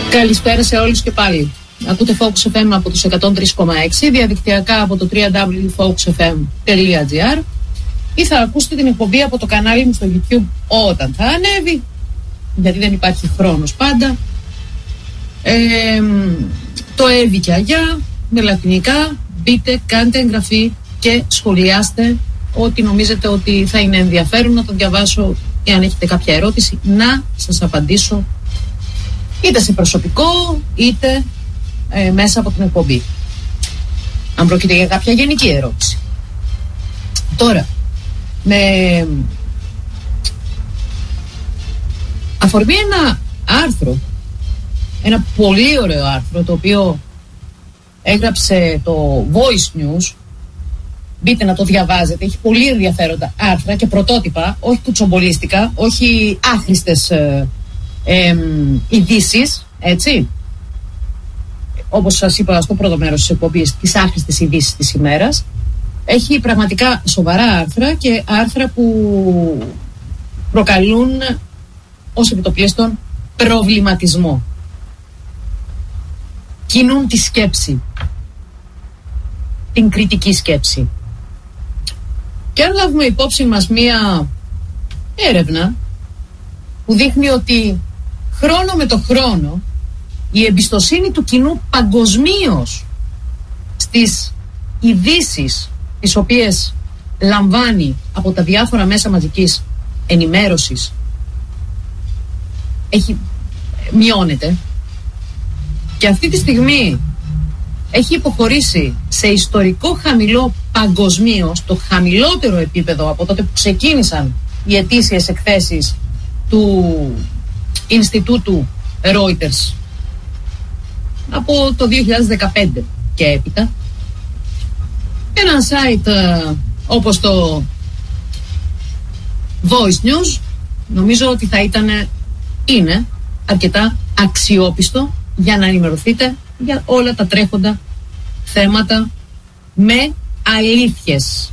Καλησπέρα σε όλους και πάλι. Ακούτε Focus FM από τους 103,6, διαδικτυακά από το www.focusfm.gr ή θα ακούσετε την εκπομπή από το κανάλι μου στο YouTube όταν θα ανέβει, γιατί δεν υπάρχει χρόνος πάντα. Το Εύη και Αγιά με λατινικά. Μπείτε, κάντε εγγραφή και σχολιάστε ό,τι νομίζετε ότι θα είναι ενδιαφέρον, να το διαβάσω, ή αν έχετε κάποια ερώτηση να σας απαντήσω είτε σε προσωπικό είτε μέσα από την εκπομπή, αν πρόκειται για κάποια γενική ερώτηση. Τώρα, με αφορμή ένα άρθρο, ένα πολύ ωραίο άρθρο, το οποίο έγραψε το Voice News, μπείτε να το διαβάζετε, έχει πολύ ενδιαφέροντα άρθρα και πρωτότυπα, όχι κουτσομπολίστικα, όχι άχρηστες ειδήσεις, έτσι, όπως σας είπα στο πρώτο μέρος της εκπομπής, τις άχρηστες ειδήσεις της ημέρας. Έχει πραγματικά σοβαρά άρθρα και άρθρα που προκαλούν ως επιτοπλίστων προβληματισμό. Κινούν τη σκέψη, την κριτική σκέψη. Και αν λάβουμε υπόψη μας μία έρευνα που δείχνει ότι χρόνο με το χρόνο η εμπιστοσύνη του κοινού παγκοσμίως στις ειδήσεις τις οποίες λαμβάνει από τα διάφορα μέσα μαζικής ενημέρωσης μειώνεται, και αυτή τη στιγμή έχει υποχωρήσει σε ιστορικό χαμηλό παγκοσμίως, το χαμηλότερο επίπεδο από τότε που ξεκίνησαν οι ετήσιες εκθέσεις του Ινστιτούτου Reuters από το 2015 και έπειτα. Ένα site όπως το Voice News νομίζω ότι είναι αρκετά αξιόπιστο για να ενημερωθείτε για όλα τα τρέχοντα θέματα με αλήθειες.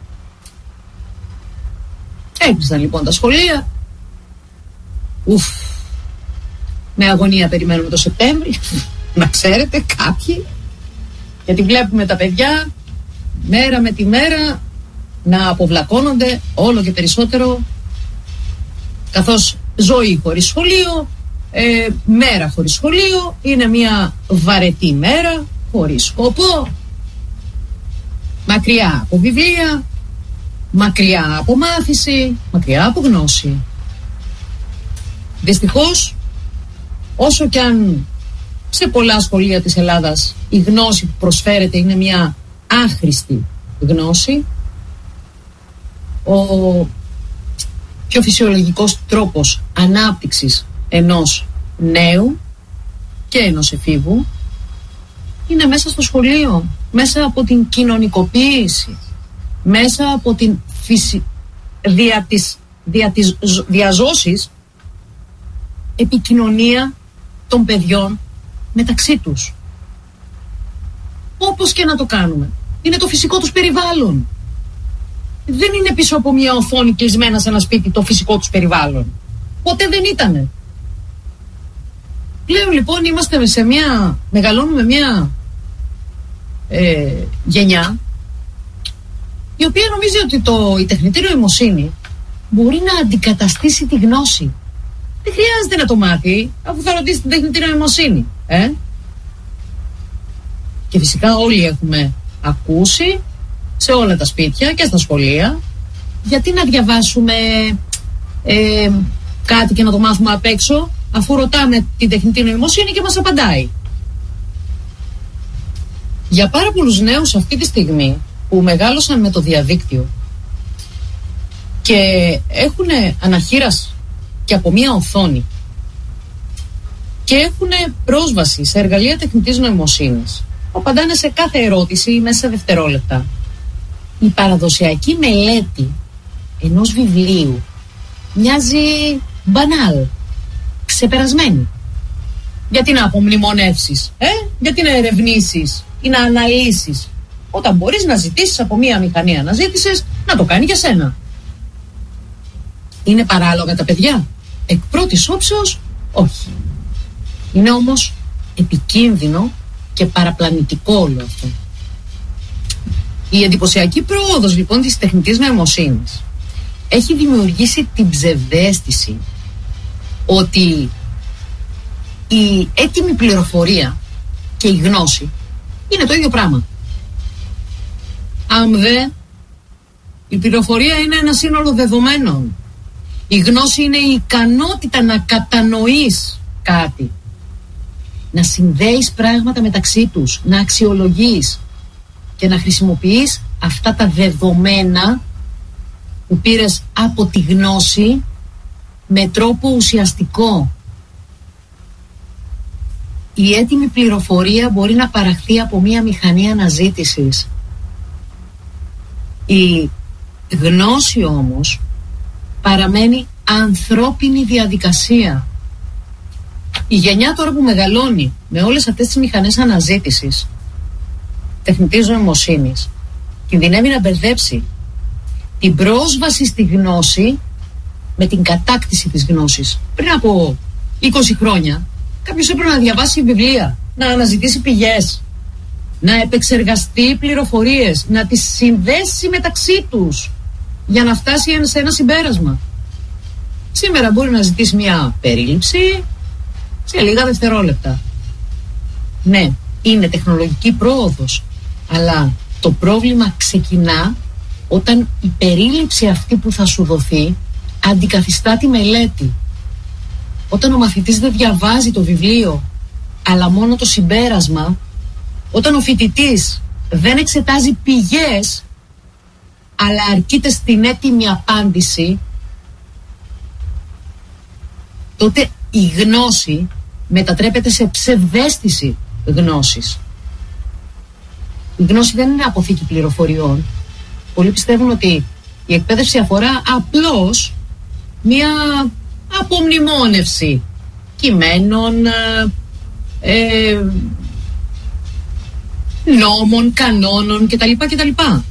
Έκλεισαν λοιπόν τα σχολεία. Με αγωνία περιμένουμε το Σεπτέμβρη, να ξέρετε κάποιοι, γιατί βλέπουμε τα παιδιά μέρα με τη μέρα να αποβλακώνονται όλο και περισσότερο, καθώς ζωή χωρίς σχολείο, μέρα χωρίς σχολείο είναι μια βαρετή μέρα χωρίς σκοπό, μακριά από βιβλία, μακριά από μάθηση, μακριά από γνώση. Δυστυχώς, όσο κι αν σε πολλά σχολεία της Ελλάδας η γνώση που προσφέρεται είναι μια άχρηστη γνώση, ο πιο φυσιολογικός τρόπος ανάπτυξης ενός νέου και ενός εφήβου είναι μέσα στο σχολείο, μέσα από την κοινωνικοποίηση, μέσα από την δια της διαζώσης επικοινωνία των παιδιών μεταξύ τους. Όπως και να το κάνουμε, είναι το φυσικό τους περιβάλλον. Δεν είναι πίσω από μια οθόνη κλεισμένα σε ένα σπίτι το φυσικό τους περιβάλλον. Ποτέ δεν ήτανε. Πλέον λοιπόν μεγαλώνουμε μια γενιά η οποία νομίζει ότι η τεχνητή νοημοσύνη μπορεί να αντικαταστήσει τη γνώση. Δεν χρειάζεται να το μάθει, αφού θα ρωτήσει την τεχνητή νοημοσύνη. Και φυσικά όλοι έχουμε ακούσει σε όλα τα σπίτια και στα σχολεία, γιατί να διαβάσουμε κάτι και να το μάθουμε απ' έξω, αφού ρωτάμε την τεχνητή νοημοσύνη και μας απαντάει. Για πάρα πολλούς νέους αυτή τη στιγμή που μεγάλωσαν με το διαδίκτυο και έχουν αναχείρας και από μία οθόνη και έχουν πρόσβαση σε εργαλεία τεχνητής νοημοσύνης, απαντάνε σε κάθε ερώτηση μέσα σε δευτερόλεπτα. Η παραδοσιακή μελέτη ενός βιβλίου μοιάζει μπανάλ, ξεπερασμένη. Γιατί να απομνημονεύσεις, γιατί να ερευνήσεις ή να αναλύσεις, όταν μπορείς να ζητήσεις από μία μηχανή αναζήτησης να το κάνει για σένα. Είναι παράλογα τα παιδιά? Εκ πρώτης όψεως όχι. Είναι όμως επικίνδυνο και παραπλανητικό όλο αυτό. Η εντυπωσιακή πρόοδος λοιπόν της τεχνητής νοημοσύνης έχει δημιουργήσει την ψευδαίσθηση ότι η έτοιμη πληροφορία και η γνώση είναι το ίδιο πράγμα. Αν δε, η πληροφορία είναι ένα σύνολο δεδομένων. Η γνώση είναι η ικανότητα να κατανοείς κάτι, να συνδέεις πράγματα μεταξύ τους, να αξιολογείς και να χρησιμοποιείς αυτά τα δεδομένα που πήρες από τη γνώση με τρόπο ουσιαστικό. Η έτοιμη πληροφορία μπορεί να παραχθεί από μία μηχανή αναζήτησης. Η γνώση όμως παραμένει ανθρώπινη διαδικασία. Η γενιά τώρα που μεγαλώνει με όλες αυτές τις μηχανές αναζήτησης τεχνητής νοημοσύνης κινδυνεύει να μπερδέψει την πρόσβαση στη γνώση με την κατάκτηση της γνώσης. Πριν από 20 χρόνια κάποιος έπρεπε να διαβάσει βιβλία, να αναζητήσει πηγές, να επεξεργαστεί πληροφορίες, να τις συνδέσει μεταξύ τους για να φτάσει σε ένα συμπέρασμα. Σήμερα μπορεί να ζητήσει μια περίληψη σε λίγα δευτερόλεπτα. Ναι, είναι τεχνολογική πρόοδος, αλλά το πρόβλημα ξεκινά όταν η περίληψη αυτή που θα σου δοθεί αντικαθιστά τη μελέτη. Όταν ο μαθητής δεν διαβάζει το βιβλίο αλλά μόνο το συμπέρασμα, όταν ο φοιτητής δεν εξετάζει πηγές αλλά αρκείται στην έτοιμη απάντηση, τότε η γνώση μετατρέπεται σε ψευδαίσθηση γνώσης. Η γνώση δεν είναι αποθήκη πληροφοριών. Πολλοί πιστεύουν ότι η εκπαίδευση αφορά απλώς μία απομνημόνευση κειμένων, νόμων, κανόνων κτλ.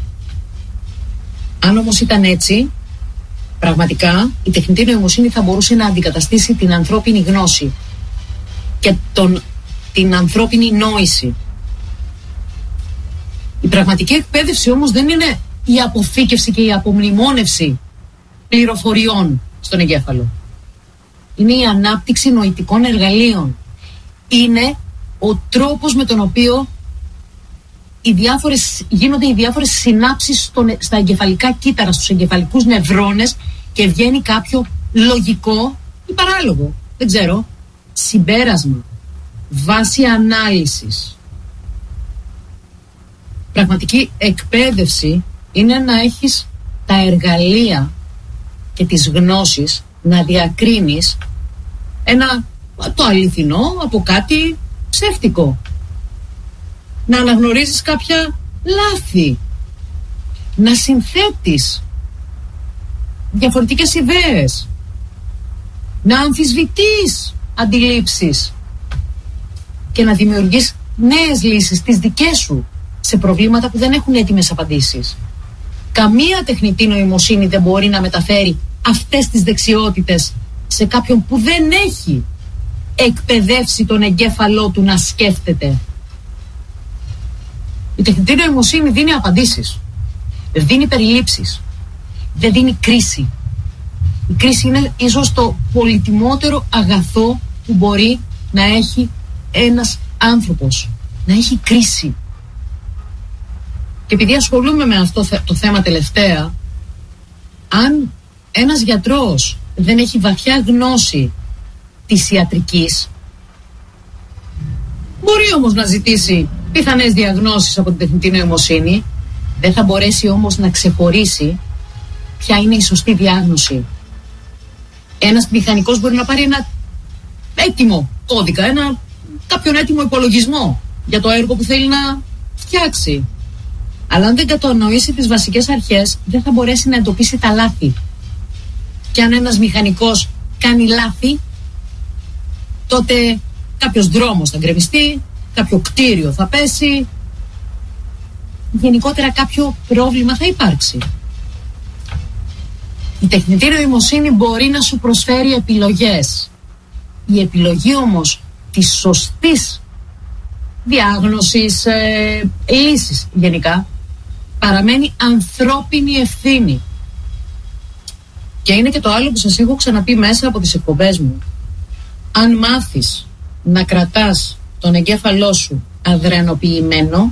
Αν όμως ήταν έτσι, πραγματικά η τεχνητή νοημοσύνη θα μπορούσε να αντικαταστήσει την ανθρώπινη γνώση και την ανθρώπινη νόηση. Η πραγματική εκπαίδευση όμως δεν είναι η αποθήκευση και η απομνημόνευση πληροφοριών στον εγκέφαλο. Είναι η ανάπτυξη νοητικών εργαλείων. ο τρόπος με τον οποίο γίνονται οι διάφορες συνάψεις στα εγκεφαλικά κύτταρα, στους εγκεφαλικούς νευρώνες και βγαίνει κάποιο λογικό ή παράλογο, δεν ξέρω, συμπέρασμα, βάση ανάλυσης. Πραγματική εκπαίδευση είναι να έχεις τα εργαλεία και τις γνώσεις να διακρίνεις το αληθινό από κάτι ψεύτικο. Να αναγνωρίζεις κάποια λάθη. Να συνθέτεις διαφορετικές ιδέες. Να αμφισβητείς αντιλήψεις. Και να δημιουργείς νέες λύσεις, τις δικές σου, σε προβλήματα που δεν έχουν έτοιμες απαντήσεις. Καμία τεχνητή νοημοσύνη δεν μπορεί να μεταφέρει αυτές τις δεξιότητες σε κάποιον που δεν έχει εκπαιδεύσει τον εγκέφαλό του να σκέφτεται. Η τεχνητή νοημοσύνη δίνει απαντήσεις, δίνει περιλήψεις, δεν δίνει κρίση. Η κρίση είναι ίσως το πολυτιμότερο αγαθό που μπορεί να έχει ένας άνθρωπος, να έχει κρίση. Και επειδή ασχολούμαι με αυτό το θέμα τελευταία, αν ένας γιατρός δεν έχει βαθιά γνώση της ιατρικής, μπορεί όμως να ζητήσει πιθανές διαγνώσεις από την τεχνητή νοημοσύνη, δεν θα μπορέσει όμως να ξεχωρίσει ποια είναι η σωστή διάγνωση. Ένας μηχανικός μπορεί να πάρει ένα έτοιμο κώδικα, κάποιον έτοιμο υπολογισμό για το έργο που θέλει να φτιάξει. Αλλά αν δεν κατανοήσει τις βασικές αρχές, δεν θα μπορέσει να εντοπίσει τα λάθη. Και αν ένας μηχανικός κάνει λάθη, τότε κάποιος δρόμος θα γκρεμιστεί, κάποιο κτίριο θα πέσει, γενικότερα κάποιο πρόβλημα θα υπάρξει. Η τεχνητή νοημοσύνη μπορεί να σου προσφέρει επιλογές. Η επιλογή όμως της σωστής διάγνωσης, λύσης γενικά, παραμένει ανθρώπινη ευθύνη. Και είναι και το άλλο που σας έχω ξαναπεί μέσα από τις εκπομπές μου. Αν μάθεις να κρατάς τον εγκέφαλό σου αδρενοποιημένο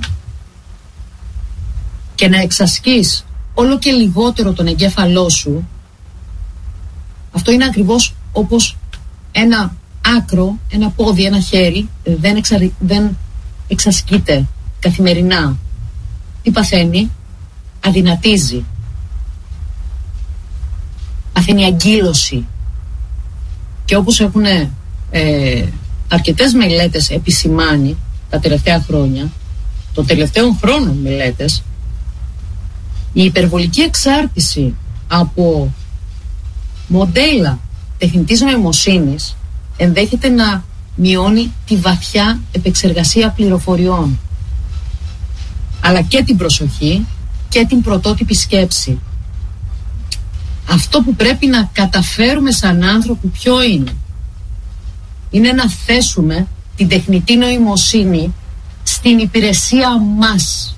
και να εξασκείς όλο και λιγότερο τον εγκέφαλό σου, αυτό είναι ακριβώς όπως ένα άκρο, ένα πόδι, ένα χέρι δεν εξασκείται καθημερινά. Τι παθαίνει? Αδυνατίζει. Παθαίνει αγκύλωση. Και όπως έχουν αρκετές μελέτες επισημάνει τα τελευταία χρόνια, των τελευταίων χρόνων μελέτες, η υπερβολική εξάρτηση από μοντέλα τεχνητής νοημοσύνης ενδέχεται να μειώνει τη βαθιά επεξεργασία πληροφοριών, αλλά και την προσοχή και την πρωτότυπη σκέψη. Αυτό που πρέπει να καταφέρουμε σαν άνθρωποι ποιο είναι? Είναι να θέσουμε την τεχνητή νοημοσύνη στην υπηρεσία μας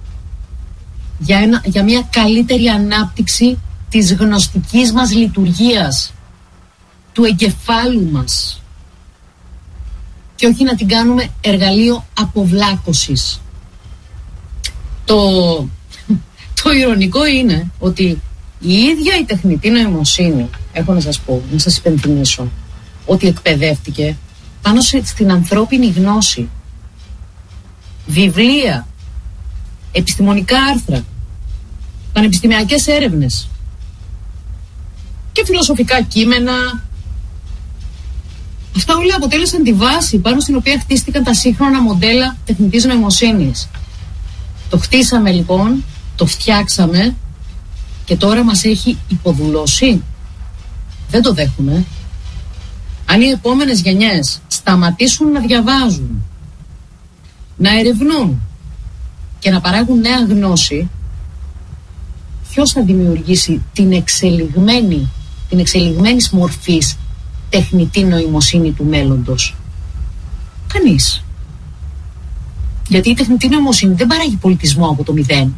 για μια καλύτερη ανάπτυξη της γνωστικής μας λειτουργίας, του εγκεφάλου μας, και όχι να την κάνουμε εργαλείο αποβλάκωσης. Το ηρωνικό είναι ότι η ίδια η τεχνητή νοημοσύνη, έχω να σας πω, να σας υπενθυμίσω, ότι εκπαιδεύτηκε πάνω στην ανθρώπινη γνώση. Βιβλία, επιστημονικά άρθρα, πανεπιστημιακές έρευνες και φιλοσοφικά κείμενα. Αυτά όλα αποτέλεσαν τη βάση πάνω στην οποία χτίστηκαν τα σύγχρονα μοντέλα τεχνητής νοημοσύνης. Το χτίσαμε λοιπόν, το φτιάξαμε και τώρα μας έχει υποδουλώσει. Δεν το δέχομαι. Αν οι επόμενες γενιές σταματήσουν να διαβάζουν, να ερευνούν και να παράγουν νέα γνώση, ποιος θα δημιουργήσει την εξελιγμένης μορφής τεχνητή νοημοσύνη του μέλλοντος? Κανείς. Γιατί η τεχνητή νοημοσύνη δεν παράγει πολιτισμό από το μηδέν.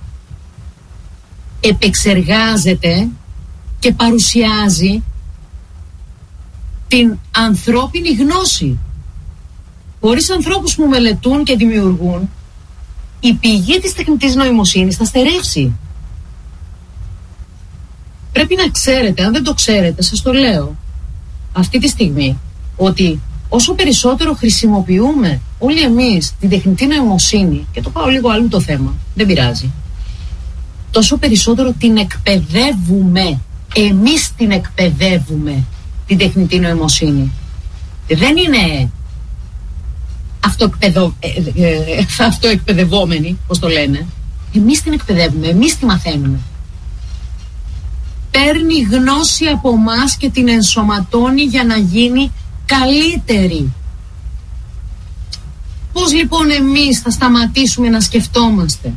Επεξεργάζεται και παρουσιάζει την ανθρώπινη γνώση. Χωρίς ανθρώπους που μελετούν και δημιουργούν, η πηγή της τεχνητής νοημοσύνης θα στερεύσει. Πρέπει να ξέρετε, αν δεν το ξέρετε, σας το λέω αυτή τη στιγμή, ότι όσο περισσότερο χρησιμοποιούμε όλοι εμείς την τεχνητή νοημοσύνη, και το πάω λίγο αλλού το θέμα, δεν πειράζει, τόσο περισσότερο την εκπαιδεύουμε. Εμείς την εκπαιδεύουμε την τεχνητή νοημοσύνη. Δεν είναι αυτοεκπαιδευόμενοι, πώς το λένε. Εμείς την εκπαιδεύουμε, εμείς τη μαθαίνουμε. Παίρνει γνώση από μας και την ενσωματώνει για να γίνει καλύτερη. Πώς λοιπόν εμείς θα σταματήσουμε να σκεφτόμαστε?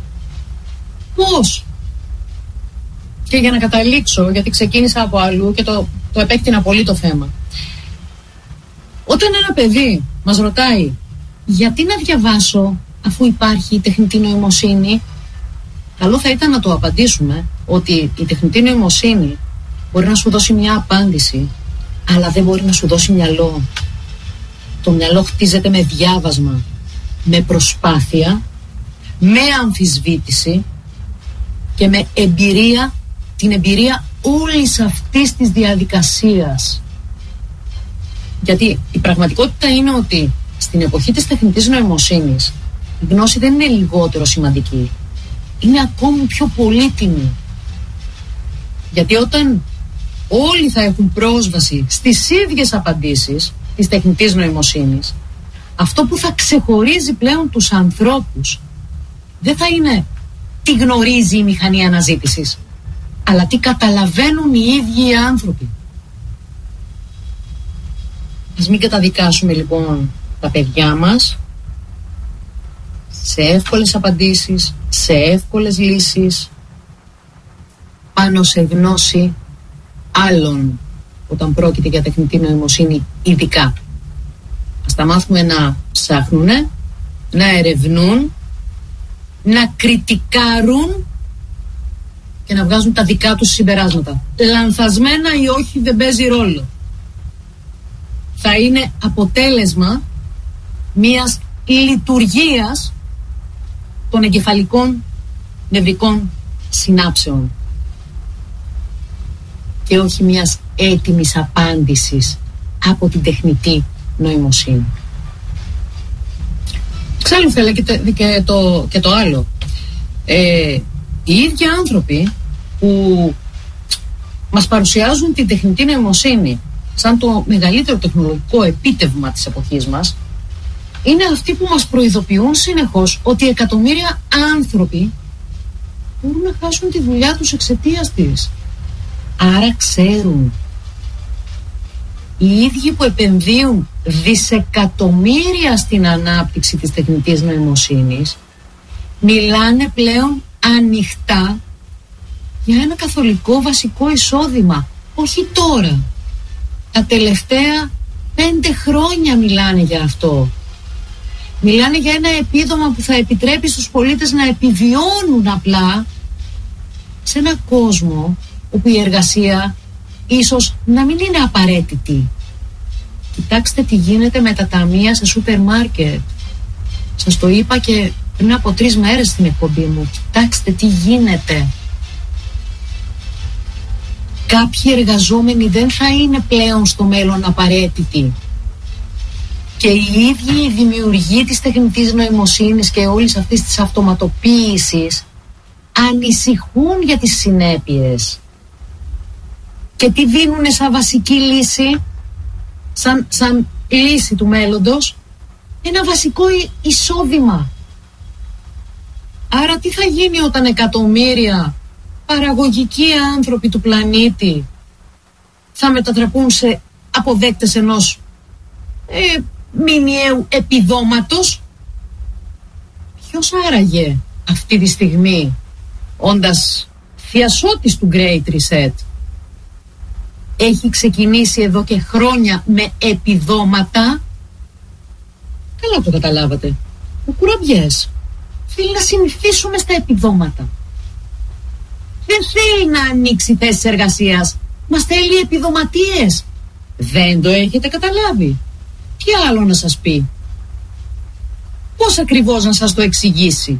Πώς? Και για να καταλήξω, γιατί ξεκίνησα από αλλού και το επέκτηνα πολύ το θέμα. Όταν ένα παιδί μας ρωτάει γιατί να διαβάσω αφού υπάρχει η τεχνητή νοημοσύνη, καλό θα ήταν να το απαντήσουμε ότι η τεχνητή νοημοσύνη μπορεί να σου δώσει μια απάντηση, αλλά δεν μπορεί να σου δώσει μυαλό. Το μυαλό χτίζεται με διάβασμα, με προσπάθεια, με αμφισβήτηση και με εμπειρία, την εμπειρία όλης αυτής της διαδικασίας. Γιατί η πραγματικότητα είναι ότι στην εποχή της τεχνητής νοημοσύνης η γνώση δεν είναι λιγότερο σημαντική, είναι ακόμη πιο πολύτιμη. Γιατί όταν όλοι θα έχουν πρόσβαση στις ίδιες απαντήσεις της τεχνητής νοημοσύνης, αυτό που θα ξεχωρίζει πλέον τους ανθρώπους δεν θα είναι τι γνωρίζει η μηχανή αναζήτησης, αλλά τι καταλαβαίνουν οι ίδιοι οι άνθρωποι. Ας μην καταδικάσουμε λοιπόν τα παιδιά μας σε εύκολες απαντήσεις, σε εύκολες λύσεις, πάνω σε γνώση άλλων, όταν πρόκειται για τεχνητή νοημοσύνη ειδικά. Ας Ας τα μάθουμε να ψάχνουν, να ερευνούν, να κριτικάρουν και να βγάζουν τα δικά τους συμπεράσματα. Λανθασμένα ή όχι δεν παίζει ρόλο. Θα είναι αποτέλεσμα μιας λειτουργίας των εγκεφαλικών νευρικών συνάψεων και όχι μιας έτοιμης απάντησης από την τεχνητή νοημοσύνη. Ξέρω θέλω και το άλλο. Οι ίδιοι άνθρωποι που μας παρουσιάζουν την τεχνητή νοημοσύνη σαν το μεγαλύτερο τεχνολογικό επίτευγμα της εποχής μας, είναι αυτοί που μας προειδοποιούν συνεχώς ότι εκατομμύρια άνθρωποι μπορούν να χάσουν τη δουλειά τους εξαιτίας της. Άρα ξέρουν. Οι ίδιοι που επενδύουν δισεκατομμύρια στην ανάπτυξη της τεχνητής νοημοσύνης μιλάνε πλέον ανοιχτά για ένα καθολικό βασικό εισόδημα. Όχι τώρα. Τα τελευταία 5 χρόνια μιλάνε για αυτό. Μιλάνε για ένα επίδομα που θα επιτρέπει στους πολίτες να επιβιώνουν απλά σε ένα κόσμο όπου η εργασία ίσως να μην είναι απαραίτητη. Κοιτάξτε τι γίνεται με τα ταμεία σε σούπερ μάρκετ. Σας το είπα και πριν από 3 μέρες στην εκπομπή μου. Κοιτάξτε τι γίνεται. Κάποιοι εργαζόμενοι δεν θα είναι πλέον στο μέλλον απαραίτητοι. Και οι ίδιοι οι δημιουργοί της τεχνητής νοημοσύνης και όλης αυτής της αυτοματοποίησης ανησυχούν για τις συνέπειες. Και τι δίνουνε σαν βασική λύση, σαν λύση του μέλλοντος? Ένα βασικό εισόδημα. Άρα τι θα γίνει όταν εκατομμύρια παραγωγικοί άνθρωποι του πλανήτη θα μετατραπούν σε αποδέκτες ενός μηνιαίου επιδόματος? Ποιος άραγε αυτή τη στιγμή, όντας θειασότης του Great Reset, έχει ξεκινήσει εδώ και χρόνια με επιδόματα? Καλά το καταλάβατε. Ο Κουραμπιές θέλει να συνηθίσουμε στα επιδόματα. Δεν θέλει να ανοίξει θέσεις εργασίας. Μας θέλει επιδοματίες. Δεν το έχετε καταλάβει? Τι άλλο να σας πει? Πώς ακριβώς να σας το εξηγήσει?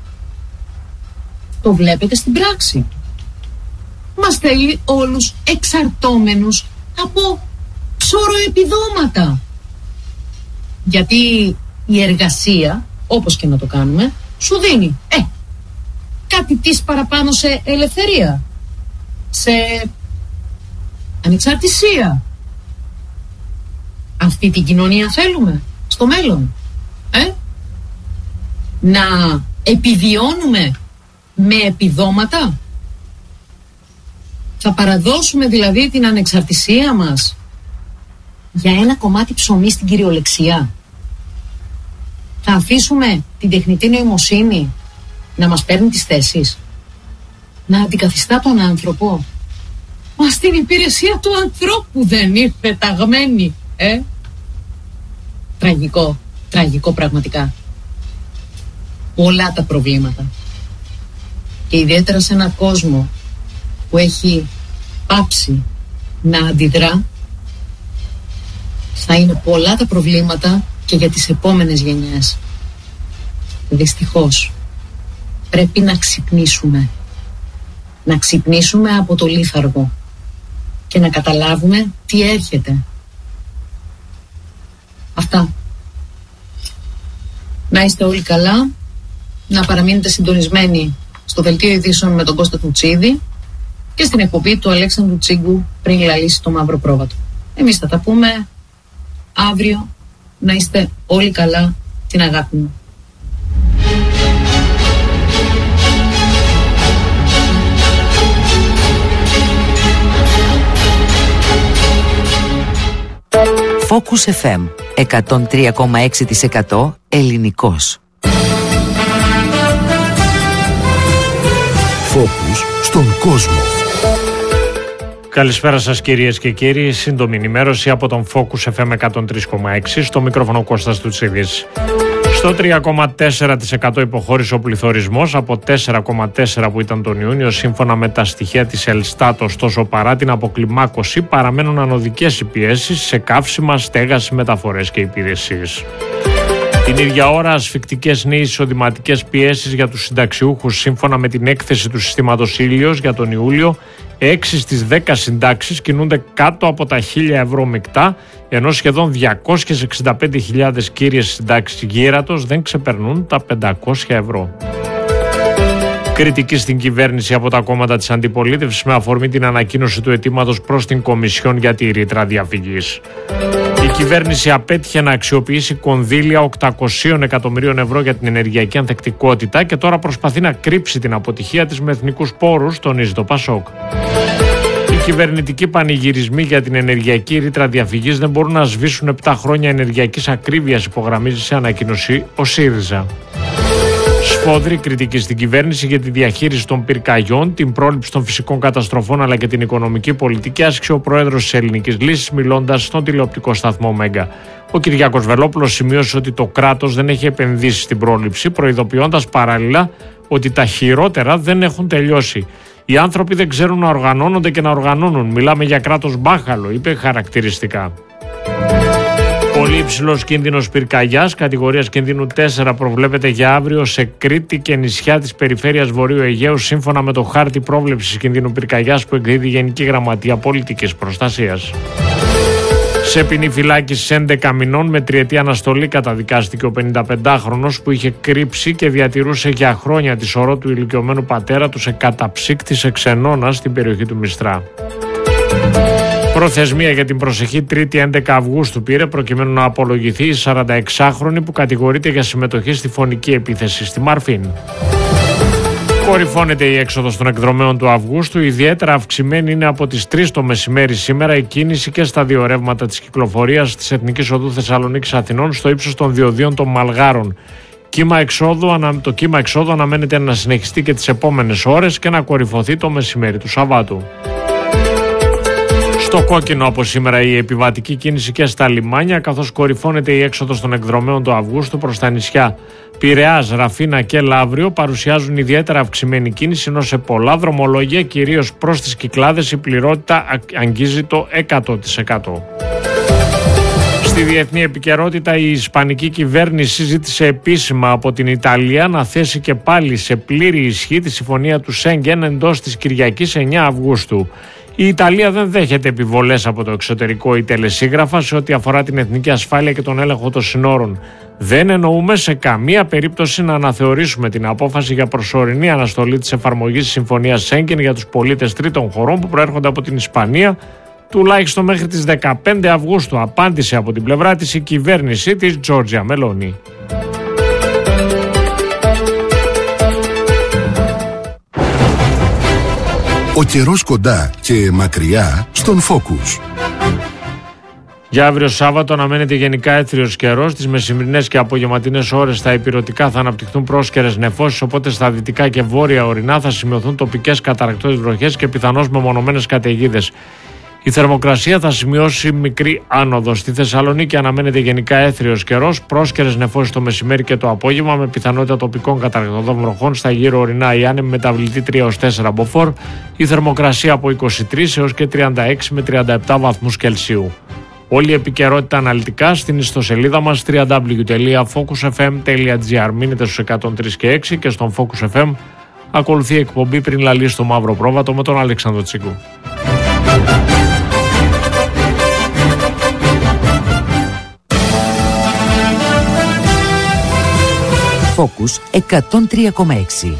Το βλέπετε στην πράξη. Μας θέλει όλους εξαρτώμενους από ψωροεπιδόματα. Γιατί η εργασία, όπως και να το κάνουμε, σου δίνει κάτι της παραπάνω σε ελευθερία, σε ανεξαρτησία. Αυτή την κοινωνία θέλουμε στο μέλλον? Να επιβιώνουμε με επιδόματα? Θα παραδώσουμε δηλαδή την ανεξαρτησία μας για ένα κομμάτι ψωμί στην κυριολεξία? Θα αφήσουμε την τεχνητή νοημοσύνη να μας παίρνει τις θέσεις, να αντικαθιστά τον άνθρωπο? Μα στην υπηρεσία του ανθρώπου δεν ήρθε ταγμένη? Τραγικό πραγματικά. Πολλά τα προβλήματα. Και ιδιαίτερα σε ένα κόσμο που έχει πάψει να αντιδρά, θα είναι πολλά τα προβλήματα και για τις επόμενες γενιές. Δυστυχώς πρέπει να ξυπνήσουμε. Να ξυπνήσουμε από το λίθαργο και να καταλάβουμε τι έρχεται. Αυτά. Να είστε όλοι καλά. Να παραμείνετε συντονισμένοι στο δελτίο ειδήσεων με τον Κώστα Τουτσίδη και στην εκπομπή του Αλέξανδρου Τσίγκου πριν λαλήσει το μαύρο πρόβατο. Εμείς θα τα πούμε αύριο. Να είστε όλοι καλά. Την αγάπη μου. Focus FM 103,6% ελληνικός. Focus στον κόσμο. Καλησπέρα σας κυρίες και κύριοι, σύντομη ενημέρωση από τον Focus FM 103,6, στο μικρόφωνο Κώστας Τουτσίδης. Στο 3,4% υποχώρησε ο πληθωρισμός από 4,4% που ήταν τον Ιούνιο, σύμφωνα με τα στοιχεία της Ελστάτ. Ωστόσο, παρά την αποκλιμάκωση, παραμένουν ανωδικές οι πιέσεις σε καύσιμα, στέγαση, μεταφορές και υπηρεσίες. Την ίδια ώρα, ασφικτικές νέες εισοδηματικές πιέσεις για τους συνταξιούχους, σύμφωνα με την έκθεση του συστήματος Ήλιος για τον Ιούλιο. 6 στις 10 συντάξεις κινούνται κάτω από τα 1.000 ευρώ μεικτά, ενώ σχεδόν 265.000 κύριες συντάξεις γύρατος δεν ξεπερνούν τα 500 ευρώ. Κριτική στην κυβέρνηση από τα κόμματα της αντιπολίτευσης με αφορμή την ανακοίνωση του αιτήματος προς την Κομισιόν για τη ρήτρα διαφυγής. Η κυβέρνηση απέτυχε να αξιοποιήσει κονδύλια 800 εκατομμυρίων ευρώ για την ενεργειακή ανθεκτικότητα και τώρα προσπαθεί να κρύψει την αποτυχία της με εθνικούς πόρους, τονίζει το ΠΑΣΟΚ. Οι κυβερνητικοί πανηγυρισμοί για την ενεργειακή ρήτρα διαφυγής δεν μπορούν να σβήσουν 7 χρόνια ενεργειακής ακρίβειας, υπογραμμίζει σε ανακοίνωση ο ΣΥΡΙΖΑ. Σφόδρη κριτική στην κυβέρνηση για τη διαχείριση των πυρκαγιών, την πρόληψη των φυσικών καταστροφών αλλά και την οικονομική πολιτική άσκησε ο πρόεδρος της Ελληνικής Λύσης, μιλώντας στον τηλεοπτικό σταθμό Μέγκα. Ο Κυριάκος Βελόπουλος σημείωσε ότι το κράτος δεν έχει επενδύσει στην πρόληψη, προειδοποιώντας παράλληλα ότι τα χειρότερα δεν έχουν τελειώσει. Οι άνθρωποι δεν ξέρουν να οργανώνονται και να οργανώνουν. Μιλάμε για κράτος μπάχαλο, είπε χαρακτηριστικά. Πολύ υψηλός κίνδυνος πυρκαγιάς, κατηγορίας κινδύνου 4, προβλέπεται για αύριο σε Κρήτη και νησιά της περιφέρειας Βορείου Αιγαίου, σύμφωνα με το χάρτη πρόβλεψης κινδύνου πυρκαγιάς που εκδίδει η Γενική Γραμματεία Πολιτικής Προστασίας. Σε ποινή φυλάκισης 11 μηνών με τριετή αναστολή καταδικάστηκε ο 55χρονος που είχε κρύψει και διατηρούσε για χρόνια τη σωρό του ηλικιωμένου πατέρα του σε καταψύκτη σε ξενώνα στην περιοχή του Μιστρά. Προθεσμία για την προσεχή 3η 11 Αυγούστου πήρε προκειμένου να απολογηθεί η 46χρονη που κατηγορείται για συμμετοχή στη φωνική επίθεση στη Μαρφίν. Κορυφώνεται η έξοδος των εκδρομέων του Αυγούστου, ιδιαίτερα αυξημένη είναι από τις 3 το μεσημέρι σήμερα η κίνηση και στα δύο ρεύματα της κυκλοφορίας της Εθνικής Οδού Θεσσαλονίκης Αθηνών στο ύψος των διοδίων των Μαλγάρων. Το κύμα εξόδου αναμένεται να συνεχιστεί και τις επόμενες ώρες και να κορυφωθεί το μεσημέρι του Σαββάτου. Στο κόκκινο από σήμερα η επιβατική κίνηση και στα λιμάνια, καθώς κορυφώνεται η έξοδος των εκδρομέων του Αυγούστου προς τα νησιά Πειραιάς, Ραφίνα και Λαύριο παρουσιάζουν ιδιαίτερα αυξημένη κίνηση, ενώ σε πολλά δρομολόγια, κυρίως προς τις Κυκλάδες, η πληρότητα αγγίζει το 100%. Στη διεθνή επικαιρότητα, η ισπανική κυβέρνηση ζήτησε επίσημα από την Ιταλία να θέσει και πάλι σε πλήρη ισχύ τη συμφωνία του Σέγγεν εντός της Κυριακής 9 Αυγούστου. Η Ιταλία δεν δέχεται επιβολές από το εξωτερικό ή τελεσίγραφα σε ό,τι αφορά την εθνική ασφάλεια και τον έλεγχο των συνόρων. Δεν εννοούμε σε καμία περίπτωση να αναθεωρήσουμε την απόφαση για προσωρινή αναστολή της εφαρμογής της συμφωνίας Σέγγεν για τους πολίτες τρίτων χωρών που προέρχονται από την Ισπανία, τουλάχιστον μέχρι τις 15 Αυγούστου, απάντησε από την πλευρά της η κυβέρνηση της Τζόρτζια Μελόνι. Ο καιρός κοντά και μακριά στον Focus. Για αύριο Σάββατο αναμένεται γενικά έθριος καιρός. Τις μεσημερινές και απογευματινές ώρες στα ηπειρωτικά θα αναπτυχθούν πρόσκαιρες νεφώσεις, οπότε στα δυτικά και βόρεια ορεινά θα σημειωθούν τοπικές καταρρακτώδεις βροχές και πιθανώς μεμονωμένες καταιγίδες. Η θερμοκρασία θα σημειώσει μικρή άνοδο. Στη Θεσσαλονίκη αναμένεται γενικά έθριος καιρός, πρόσκαιρες νεφώσεις το μεσημέρι και το απόγευμα με πιθανότητα τοπικών καταρρακτωδών βροχών στα γύρω ορεινά ή άνεμη μεταβλητή 3 έως 4 μποφόρ. Η θερμοκρασία από 23 έως και 36 με 37 βαθμούς Κελσίου. Όλη η επικαιρότητα αναλυτικά στην ιστοσελίδα μας www.focusfm.gr. Μείνετε στους 103 και 6 και στον Focus FM ακολουθεί η εκπομπή πριν λαλεί στο Μαύρο Πρόβατο με τον Αλέξανδρο Τσίγκου. Focus 103,6.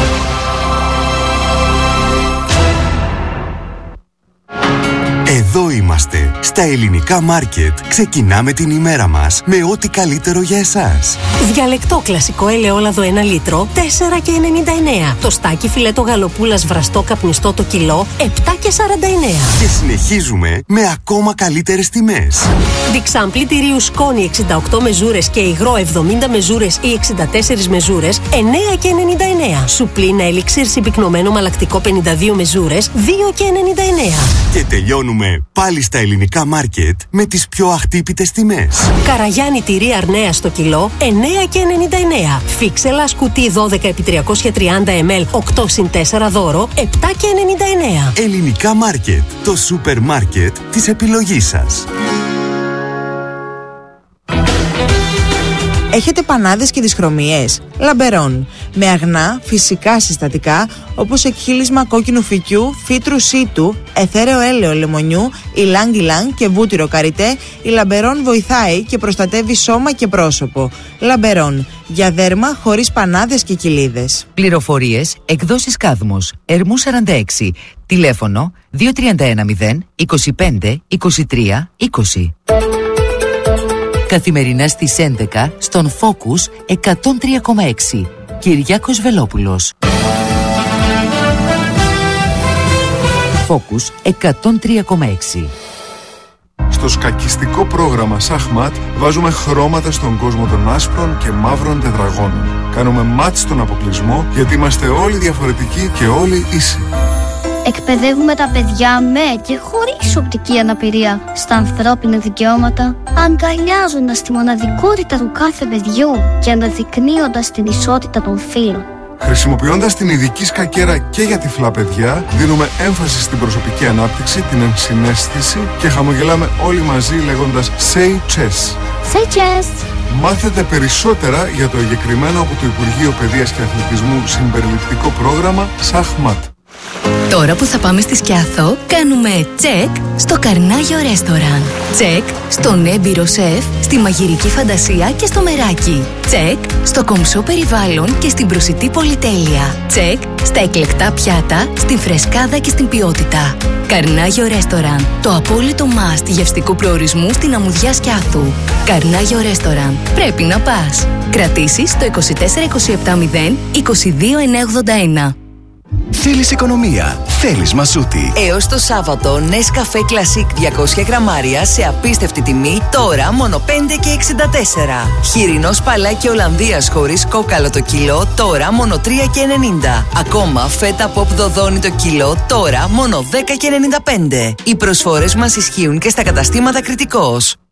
Εδώ είμαστε. Στα Ελληνικά Μάρκετ ξεκινάμε την ημέρα μας με ό,τι καλύτερο για εσάς. Διαλεκτό κλασικό ελαιόλαδο 1 λίτρο, 4,99. Το στάκι φιλέτο γαλοπούλας βραστό καπνιστό το κιλό, 7,49. Και συνεχίζουμε με ακόμα καλύτερες τιμές. Διξάμπλι τυρίου σκόνη 68 μεζούρες και υγρό 70 μεζούρες ή 64 μεζούρες, 9,99. Σουπλίνα ελιξίρ συμπυκνωμένο μαλακτικό 52 μεζούρες, 2,99. Και τελειώνουμε πάλι στα Ελληνικά Μάρκετ με τις πιο αχτύπητες τιμές. Καραγιάννη τυρί αρνέα στο κιλό, 9,99. Φίξελα σκουτί 12x330 ml, 8x4 δώρο, 7,99. Ελληνικά Μάρκετ, το σούπερ μάρκετ της επιλογής σας. Έχετε πανάδες και δυσχρωμίες? Λαμπερόν. Με αγνά, φυσικά συστατικά όπως εκχύλισμα κόκκινου φυκιού, φύτρου σίτου, εθέρεο έλαιο λεμονιού, ηλάνγκ και βούτυρο καριτέ, η Λαμπερόν βοηθάει και προστατεύει σώμα και πρόσωπο. Λαμπερόν. Για δέρμα χωρίς πανάδες και κοιλίδες. Πληροφορίες, εκδόσεις Κάδμος, Ερμού 46. Τηλέφωνο 2310 25 23 20. Καθημερινά στις 11 στον Focus 103,6. Κυριάκος Βελόπουλος. Focus 103,6. Στο σκακιστικό πρόγραμμα Σαχμάτ βάζουμε χρώματα στον κόσμο των άσπρων και μαύρων τετραγώνων. Κάνουμε μάτς στον αποκλεισμό γιατί είμαστε όλοι διαφορετικοί και όλοι ίσοι. Εκπαιδεύουμε τα παιδιά με και χωρίς οπτική αναπηρία στα ανθρώπινα δικαιώματα, αγκαλιάζοντας τη μοναδικότητα του κάθε παιδιού και αναδεικνύοντας την ισότητα των φύλων. Χρησιμοποιώντας την ειδική σκακέρα και για τυφλά παιδιά, δίνουμε έμφαση στην προσωπική ανάπτυξη, την ενσυναίσθηση και χαμογελάμε όλοι μαζί λέγοντας Say Chess. Say Chess! Μάθετε περισσότερα για το εγκεκριμένο από το Υπουργείο Παιδείας και Αθλητισμού συμπεριληπτικό πρόγραμμα Σαχμάτ. Τώρα που θα πάμε στη Σκιάθο, κάνουμε τσεκ στο Καρνάγιο Ρέστοραν. Τσεκ στον έμπειρο σεφ, στη μαγειρική φαντασία και στο μεράκι. Τσεκ στο κομψό περιβάλλον και στην προσιτή πολυτέλεια. Τσεκ στα εκλεκτά πιάτα, στην φρεσκάδα και στην ποιότητα. Καρνάγιο Ρέστοραν, το απόλυτο must γευστικού προορισμού στην αμμουδιά Σκιάθου. Καρνάγιο Ρέστοραν, πρέπει να πας. Κρατήσεις στο 24270 22981. Θέλεις οικονομία, θέλεις Μασούτη. Έως το Σάββατο, Nescafé Classic 200 γραμμάρια σε απίστευτη τιμή, τώρα μόνο 5,64. Χοιρινό σπαλάκι Ολλανδίας χωρίς κόκαλο το κιλό, τώρα μόνο 3,90. Ακόμα φέτα pop δοδόνι το κιλό, τώρα μόνο 10,95. Οι προσφορές μας ισχύουν και στα καταστήματα Κρητικός.